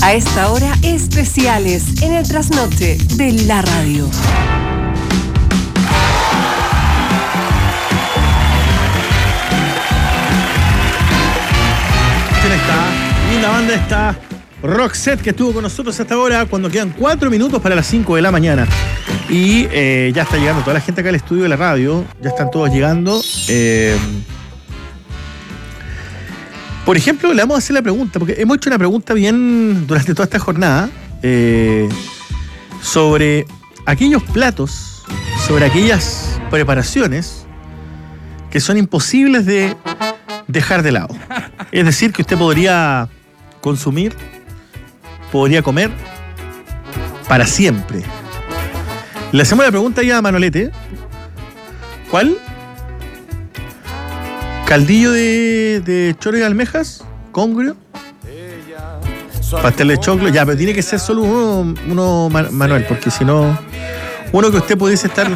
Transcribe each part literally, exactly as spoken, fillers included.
A esta hora, especiales en el trasnoche de la radio. ¿Quién está? Linda banda está Roxette, que estuvo con nosotros hasta ahora, cuando quedan cuatro minutos para las cinco de la mañana. Y eh, ya está llegando toda la gente acá al estudio de la radio. Ya están todos llegando. Eh, por ejemplo, le vamos a hacer la pregunta, porque hemos hecho una pregunta bien durante toda esta jornada eh, sobre aquellos platos, sobre aquellas preparaciones que son imposibles de dejar de lado. Es decir, que usted podría consumir, podría comer para siempre. Le hacemos la pregunta ya a Manolete. ¿Cuál? ¿Caldillo de, de choro y almejas? ¿Congrio? ¿Pastel de choclo? Ya, pero tiene que ser solo uno, uno Manuel, porque si no, uno que usted pudiese estar...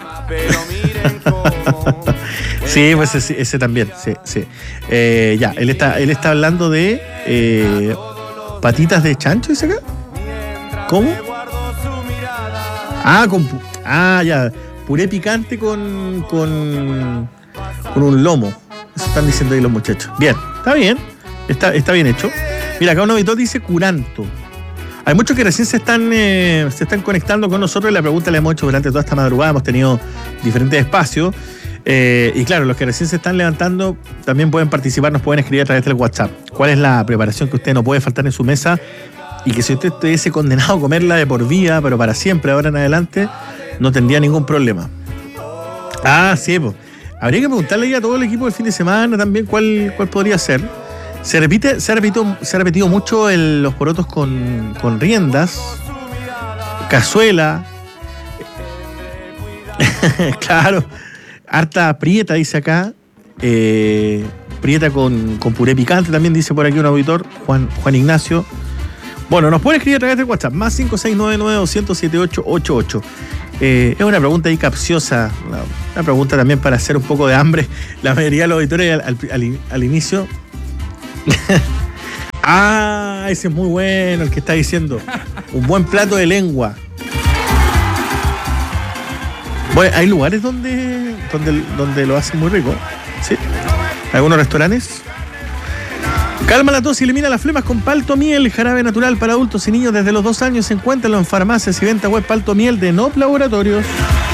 Sí, pues ese, ese también, sí, sí. Eh, ya, él está, él está hablando de eh, patitas de chancho, ¿dice acá? ¿Cómo? Ah, con, ah, ya, puré picante con, con, con un lomo. Eso están diciendo ahí los muchachos. Bien, está bien, está, está bien hecho. Mira, acá un auditor dice curanto. Hay muchos que recién se están, eh, se están conectando con nosotros y la pregunta la hemos hecho durante toda esta madrugada. Hemos tenido diferentes espacios. Eh, y claro, los que recién se están levantando también pueden participar, nos pueden escribir a través del WhatsApp. ¿Cuál es la preparación que usted no puede faltar en su mesa? Y que si usted estuviese condenado a comerla de por vida, pero para siempre, ahora en adelante, no tendría ningún problema. Ah, sí, pues. Habría que preguntarle ya a todo el equipo del fin de semana también cuál, cuál podría ser. Se repite, se ha repetido, se ha repetido mucho el, los porotos con, con riendas, cazuela. Claro, harta prieta, dice acá. Eh, prieta con, con puré picante, también dice por aquí un auditor, Juan, Juan Ignacio. Bueno, nos pueden escribir a través del WhatsApp, más cinco seis nueve nueve dos cero siete ocho ocho ocho. Eh, es una pregunta ahí capciosa, una, una pregunta también para hacer un poco de hambre. La mayoría de los auditores al, al, al, al inicio... Ah, ese es muy bueno, el que está diciendo. Un buen plato de lengua. Bueno, hay lugares donde, donde, donde lo hacen muy rico, ¿sí? Algunos restaurantes. Calma la tos y elimina las flemas con Palto Miel, jarabe natural para adultos y niños desde los dos años. Encuéntralo en farmacias y venta web Palto Miel de Nop Laboratorios.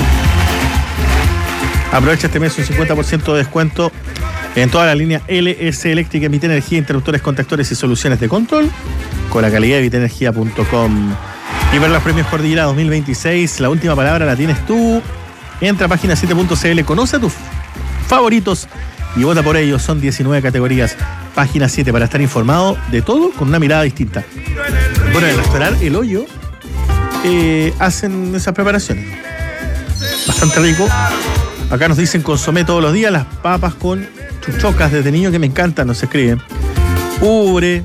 Aprovecha este mes un cincuenta por ciento de descuento en toda la línea L S Eléctrica, Emite Energía, interruptores, contactores y soluciones de control con la calidad de vitenergia punto com. Y ver los premios Cordillera dos mil veintiséis, la última palabra la tienes tú. Entra a página siete punto c l, conoce a tus favoritos y vota por ellos. Son diecinueve categorías. Página siete para estar informado de todo con una mirada distinta. Bueno, en el restaurante El Hoyo eh, hacen esas preparaciones. Bastante rico. Acá nos dicen consomé todos los días, las papas con chuchocas desde niño que me encantan, nos escriben. Ubre.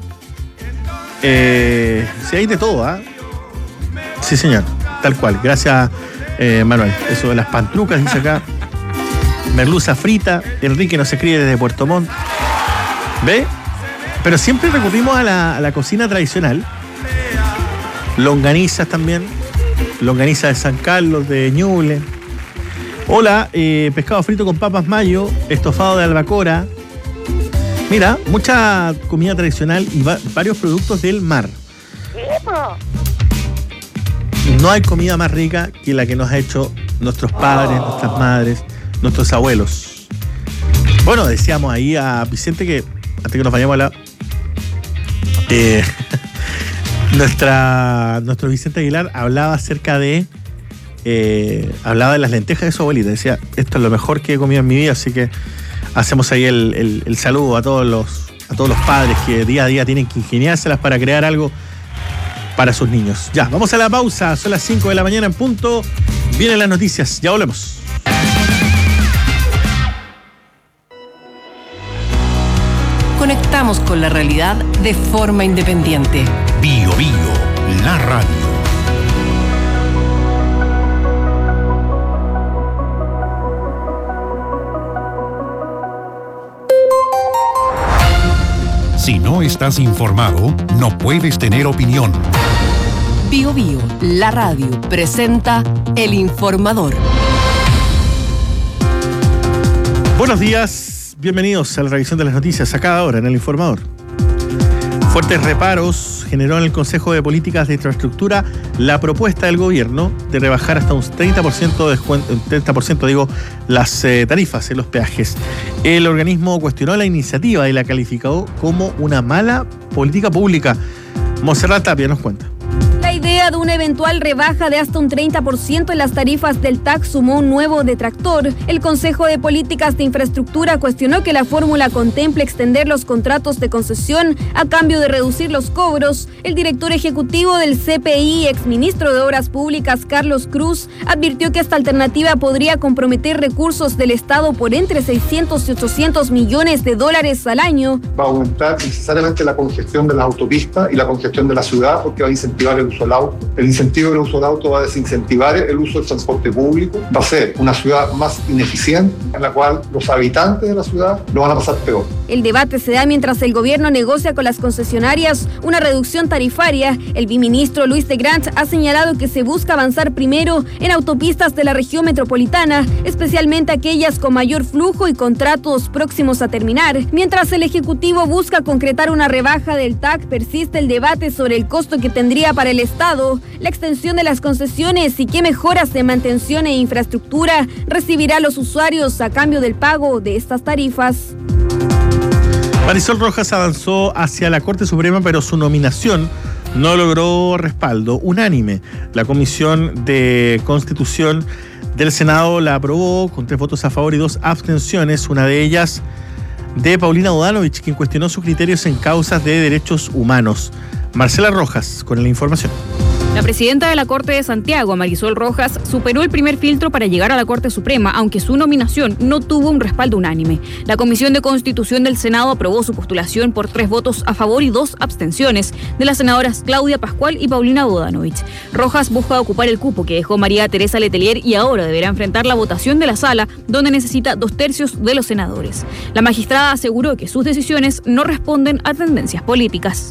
Eh, sí, hay de todo, ¿ah? ¿eh? Sí, señor, tal cual. Gracias, eh, Manuel. Eso de las pantrucas, dice acá. Merluza frita. Enrique nos escribe desde Puerto Montt. ¿Ve? Pero siempre recurrimos a la, a la cocina tradicional. Longanizas también. Longaniza de San Carlos, de Ñuble. Hola, eh, pescado frito con papas mayo, estofado de albacora. Mira, mucha comida tradicional y va, varios productos del mar. No hay comida más rica que la que nos ha hecho nuestros padres, nuestras madres, nuestros abuelos. Bueno, decíamos ahí a Vicente que, antes que nos vayamos a la... Eh, nuestra, nuestro Vicente Aguilar hablaba acerca de... Eh, hablaba de las lentejas de su abuelita. Decía, esto es lo mejor que he comido en mi vida, así que hacemos ahí el, el, el saludo a todos los a todos los padres que día a día tienen que ingeniárselas para crear algo para sus niños. Ya, vamos a la pausa, son las cinco de la mañana en punto. Vienen las noticias, ya volvemos. Conectamos con la realidad de forma independiente. Bio Bio, la radio. Si no estás informado, no puedes tener opinión. Bio Bio, la radio, presenta El Informador. Buenos días, bienvenidos a la revisión de las noticias a cada hora en El Informador. Fuertes reparos generó en el Consejo de Políticas de Infraestructura la propuesta del gobierno de rebajar hasta un treinta por ciento, de descuento, treinta por ciento digo, las eh, tarifas en los peajes. El organismo cuestionó la iniciativa y la calificó como una mala política pública. Monserrat Tapia nos cuenta. La idea de una eventual rebaja de hasta un treinta por ciento en las tarifas del T A C sumó un nuevo detractor. El Consejo de Políticas de Infraestructura cuestionó que la fórmula contemple extender los contratos de concesión a cambio de reducir los cobros. El director ejecutivo del C P I, exministro de Obras Públicas, Carlos Cruz, advirtió que esta alternativa podría comprometer recursos del Estado por entre seiscientos y ochocientos millones de dólares al año. Va a aumentar necesariamente la congestión de las autopistas y la congestión de la ciudad porque va a incentivar el uso del auto. El incentivo del uso del auto va a desincentivar el uso del transporte público. Va a ser una ciudad más ineficiente en la cual los habitantes de la ciudad lo van a pasar peor. El debate se da mientras el gobierno negocia con las concesionarias una reducción tarifaria. El viceministro Luis de Grant ha señalado que se busca avanzar primero en autopistas de la región metropolitana, especialmente aquellas con mayor flujo y contratos próximos a terminar. Mientras el Ejecutivo busca concretar una rebaja del T A C, persiste el debate sobre el costo que tendría para el Estado, la extensión de las concesiones y qué mejoras de mantención e infraestructura recibirá a los usuarios a cambio del pago de estas tarifas. Marisol Rojas avanzó hacia la Corte Suprema, pero su nominación no logró respaldo unánime. La Comisión de Constitución del Senado la aprobó con tres votos a favor y dos abstenciones, una de ellas de Paulina Bodanovich, quien cuestionó sus criterios en causas de derechos humanos. Marcela Rojas con la información. La presidenta de la Corte de Santiago, Marisol Rojas, superó el primer filtro para llegar a la Corte Suprema, aunque su nominación no tuvo un respaldo unánime. La Comisión de Constitución del Senado aprobó su postulación por tres votos a favor y dos abstenciones de las senadoras Claudia Pascual y Paulina Bodanovich. Rojas busca ocupar el cupo que dejó María Teresa Letelier y ahora deberá enfrentar la votación de la sala, donde necesita dos tercios de los senadores. La magistrada aseguró que sus decisiones no responden a tendencias políticas.